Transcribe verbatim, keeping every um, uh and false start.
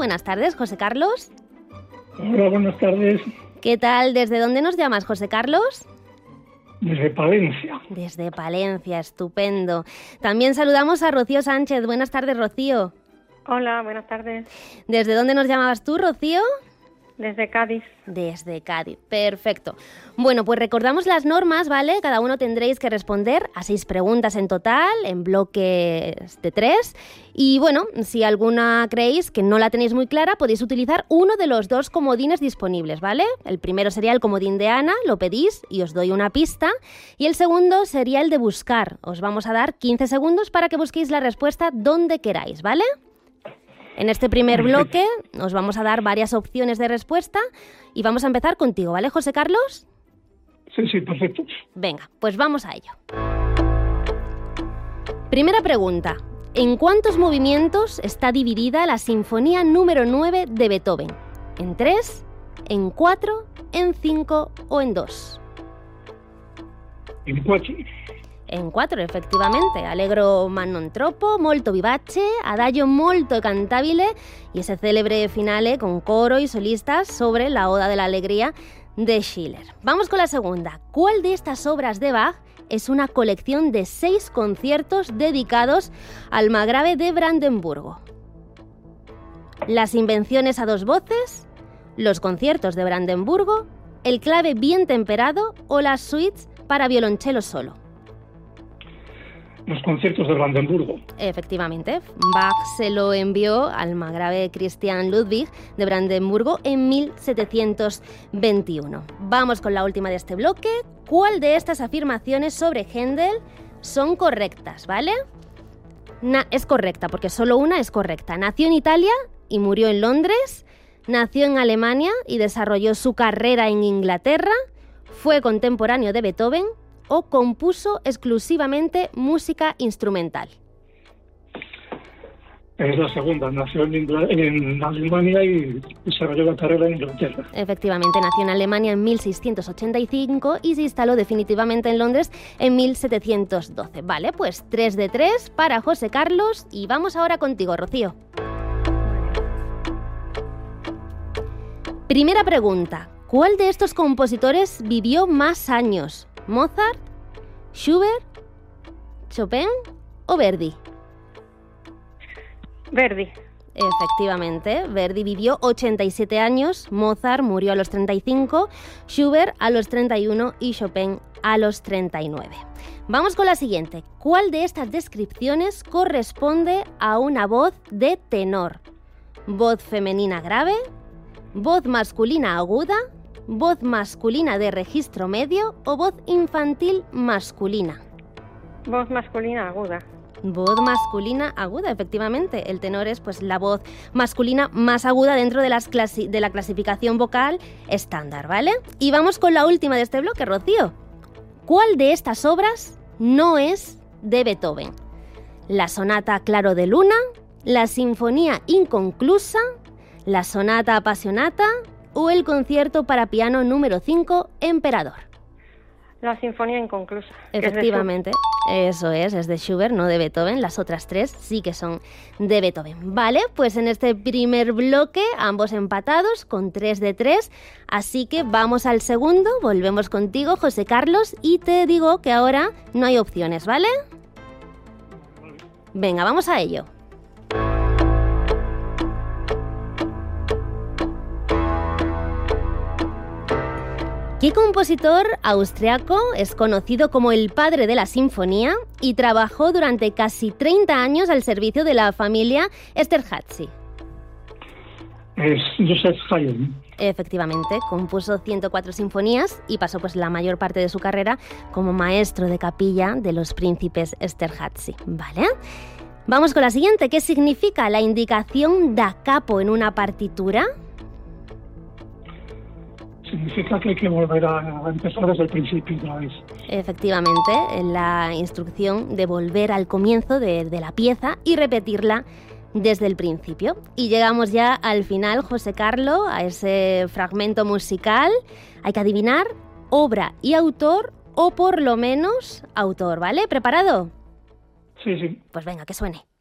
buenas tardes, José Carlos. Hola, buenas tardes. ¿Qué tal? ¿Desde dónde nos llamas, José Carlos? Desde Palencia. Desde Palencia, estupendo. También saludamos a Rocío Sánchez. Buenas tardes, Rocío. Hola, buenas tardes. ¿Desde dónde nos llamabas tú, Rocío? Desde Cádiz. Desde Cádiz, perfecto. Bueno, pues recordamos las normas, ¿vale? Cada uno tendréis que responder a seis preguntas en total, en bloques de tres. Y bueno, si alguna creéis que no la tenéis muy clara, podéis utilizar uno de los dos comodines disponibles, ¿vale? El primero sería el comodín de Ana, lo pedís y os doy una pista. Y el segundo sería el de buscar. Os vamos a dar quince segundos para que busquéis la respuesta donde queráis, ¿vale? En este primer bloque os vamos a dar varias opciones de respuesta y vamos a empezar contigo, ¿vale, José Carlos? Sí, sí, perfecto. Venga, pues vamos a ello. Primera pregunta. ¿En cuántos movimientos está dividida la Sinfonía número nueve de Beethoven? ¿En tres, en cuatro, en cinco o en dos? En cuatro. En quattro, effettivamente. Allegro ma non troppo, molto vivace, adagio molto cantabile y ese célebre finale con coro y solistas sobre la Oda de la Alegría de Schiller. Vamos con la segunda. ¿Cuál de estas obras de Bach es una colección de seis conciertos dedicados al margrave de Brandenburgo? Las invenciones a dos voces, los conciertos de Brandenburgo, el clave bien temperado o las suites para violonchelo solo. Los conciertos de Brandenburgo. Efectivamente, Bach se lo envió al margrave Christian Ludwig de Brandenburgo en mil setecientos veintiuno. Vamos con la última de este bloque. ¿Cuál de estas afirmaciones sobre Händel son correctas, vale? Na- es correcta, porque solo una es correcta. Nació en Italia y murió en Londres. Nació en Alemania y desarrolló su carrera en Inglaterra. Fue contemporáneo de Beethoven o compuso exclusivamente música instrumental. Es la segunda. Nació en, Ingl- en Alemania y desarrolló la carrera en Inglaterra. Efectivamente, nació en Alemania en mil seiscientos ochenta y cinco y se instaló definitivamente en Londres en mil setecientos doce. Vale, pues tres de tres para José Carlos y vamos ahora contigo, Rocío. Primera pregunta. ¿Cuál de estos compositores vivió más años? ¿Mozart, Schubert, Chopin o Verdi? Verdi. Efectivamente, Verdi vivió ochenta y siete años, Mozart murió a los treinta y cinco, Schubert a los treinta y uno y Chopin a los treinta y nueve. Vamos con la siguiente. ¿Cuál de estas descripciones corresponde a una voz de tenor? ¿Voz femenina grave? ¿Voz masculina aguda? ¿Voz masculina de registro medio o voz infantil masculina? Voz masculina aguda. Voz masculina aguda, efectivamente. El tenor es pues la voz masculina más aguda dentro de, las clasi- de la clasificación vocal estándar, ¿vale? Y vamos con la última de este bloque, Rocío. ¿Cuál de estas obras no es de Beethoven? ¿La sonata Claro de Luna? ¿La sinfonía inconclusa? ¿La sonata Appassionata? ¿O el concierto para piano número cinco, Emperador? La sinfonía inconclusa. Efectivamente, eso es, es de Schubert, no de Beethoven. Las otras tres sí que son de Beethoven. Vale, pues en este primer bloque ambos empatados con tres de tres. Así que vamos al segundo, volvemos contigo, José Carlos, y te digo que ahora no hay opciones, ¿vale? Venga, vamos a ello. ¿Qué compositor austriaco es conocido como el padre de la sinfonía y trabajó durante casi treinta años al servicio de la familia Esterházy? Es Joseph Haydn. Efectivamente, compuso ciento cuatro sinfonías y pasó pues la mayor parte de su carrera como maestro de capilla de los príncipes Esterházy, ¿vale? Vamos con la siguiente. ¿Qué significa la indicación da capo en una partitura? Significa que hay que volver a empezar desde el principio otra vez. Efectivamente, la instrucción de volver al comienzo de, de la pieza y repetirla desde el principio. Y llegamos ya al final, José Carlos, a ese fragmento musical. Hay que adivinar obra y autor, o por lo menos autor, ¿vale? ¿Preparado? Sí, sí. Pues venga, que suene.